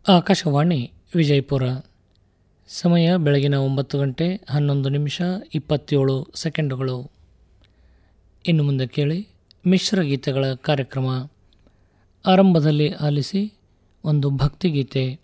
ಆಕಾಶವಾಣಿ ವಿಜಯಪುರ. ಸಮಯ ಬೆಳಗಿನ 9:11 ಇನ್ನು ಮುಂದೆ ಕೇಳಿ ಮಿಶ್ರಗೀತೆಗಳ ಕಾರ್ಯಕ್ರಮ. ಆರಂಭದಲ್ಲಿ ಆಲಿಸಿ ಒಂದು ಭಕ್ತಿಗೀತೆ.